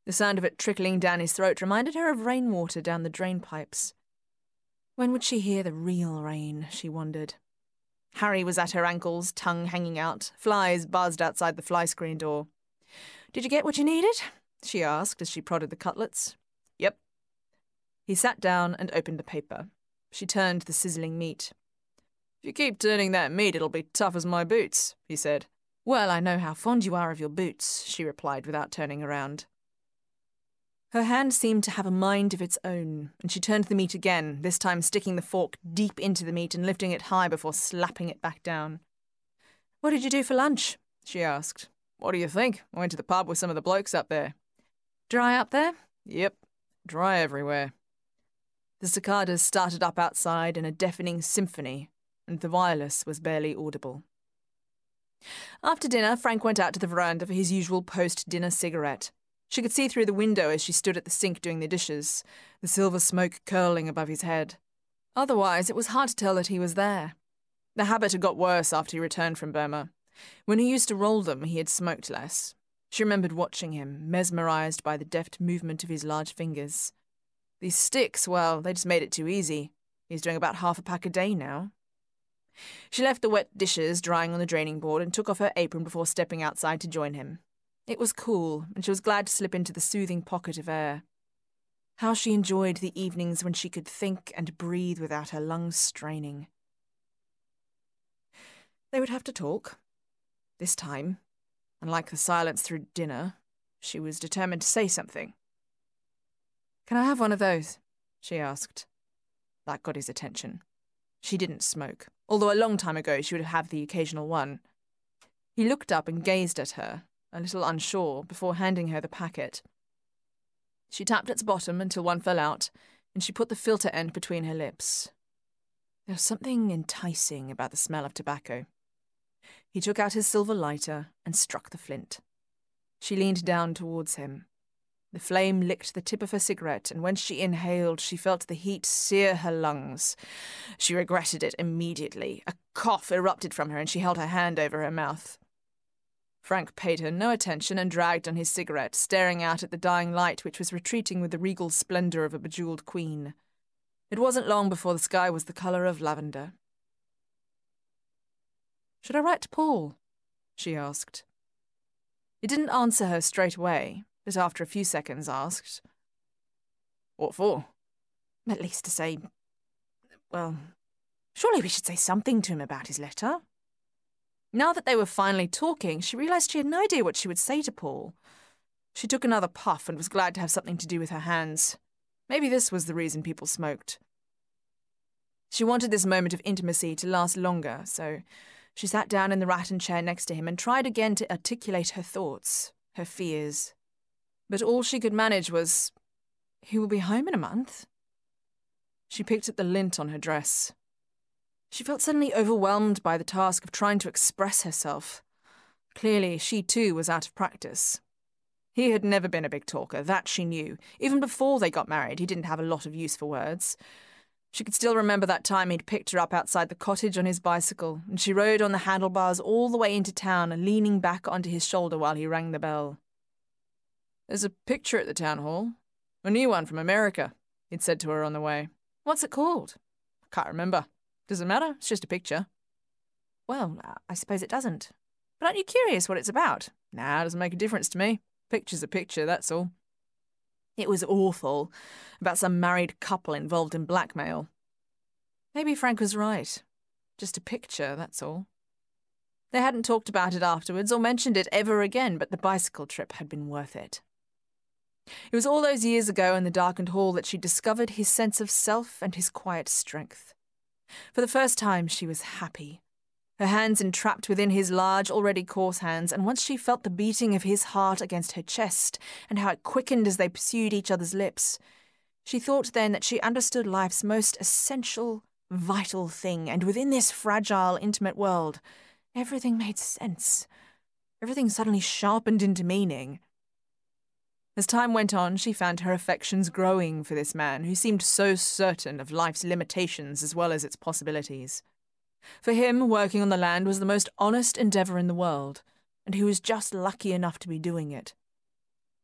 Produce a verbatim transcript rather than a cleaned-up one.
The sound of it trickling down his throat reminded her of rainwater down the drain pipes. When would she hear the real rain, she wondered. Harry was at her ankles, tongue hanging out. Flies buzzed outside the fly screen door. "Did you get what you needed?" she asked as she prodded the cutlets. "Yep." He sat down and opened the paper. She turned the sizzling meat. "If you keep turning that meat, it'll be tough as my boots," he said. "Well, I know how fond you are of your boots," she replied without turning around. Her hand seemed to have a mind of its own, and she turned the meat again, this time sticking the fork deep into the meat and lifting it high before slapping it back down. "What did you do for lunch?" she asked. "What do you think? I went to the pub with some of the blokes up there." "Dry up there?" "Yep, dry everywhere." The cicadas started up outside in a deafening symphony, and the wireless was barely audible. After dinner, Frank went out to the veranda for his usual post-dinner cigarette. She could see through the window as she stood at the sink doing the dishes, the silver smoke curling above his head. Otherwise, it was hard to tell that he was there. The habit had got worse after he returned from Burma. When he used to roll them, he had smoked less. She remembered watching him, mesmerised by the deft movement of his large fingers. These sticks, well, they just made it too easy. He's doing about half a pack a day now. She left the wet dishes drying on the draining board and took off her apron before stepping outside to join him. It was cool, and she was glad to slip into the soothing pocket of air. How she enjoyed the evenings when she could think and breathe without her lungs straining. They would have to talk. This time, unlike the silence through dinner, she was determined to say something. "Can I have one of those?" she asked. That got his attention. She didn't smoke, although a long time ago she would have the occasional one. He looked up and gazed at her, a little unsure, before handing her the packet. She tapped its bottom until one fell out, and she put the filter end between her lips. There was something enticing about the smell of tobacco. He took out his silver lighter and struck the flint. She leaned down towards him. The flame licked the tip of her cigarette, and when she inhaled, she felt the heat sear her lungs. She regretted it immediately. A cough erupted from her, and she held her hand over her mouth. Frank paid her no attention and dragged on his cigarette, staring out at the dying light which was retreating with the regal splendour of a bejewelled queen. It wasn't long before the sky was the colour of lavender. "Should I write to Paul?" she asked. He didn't answer her straight away, but after a few seconds asked, "What for?" "At least to say... well, surely we should say something to him about his letter." Now that they were finally talking, she realised she had no idea what she would say to Paul. She took another puff and was glad to have something to do with her hands. Maybe this was the reason people smoked. She wanted this moment of intimacy to last longer, so she sat down in the rattan chair next to him and tried again to articulate her thoughts, her fears. But all she could manage was, "He will be home in a month." She picked at the lint on her dress. She felt suddenly overwhelmed by the task of trying to express herself. Clearly, she too was out of practice. He had never been a big talker, that she knew. Even before they got married, he didn't have a lot of use for words. She could still remember that time he'd picked her up outside the cottage on his bicycle, and she rode on the handlebars all the way into town, leaning back onto his shoulder while he rang the bell. "There's a picture at the town hall. A new one from America," he'd said to her on the way. "What's it called?" "I can't remember. Does it matter? It's just a picture." "Well, I suppose it doesn't. But aren't you curious what it's about?" "Nah, it doesn't make a difference to me. Picture's a picture, that's all." It was awful. About some married couple involved in blackmail. Maybe Frank was right. Just a picture, that's all. They hadn't talked about it afterwards or mentioned it ever again, but the bicycle trip had been worth it. It was all those years ago in the darkened hall that she discovered his sense of self and his quiet strength. For the first time, she was happy. Her hands entrapped within his large, already coarse hands, and once she felt the beating of his heart against her chest and how it quickened as they pursued each other's lips, she thought then that she understood life's most essential, vital thing, and within this fragile, intimate world, everything made sense. Everything suddenly sharpened into meaning. As time went on, she found her affections growing for this man who seemed so certain of life's limitations as well as its possibilities. For him, working on the land was the most honest endeavour in the world, and he was just lucky enough to be doing it.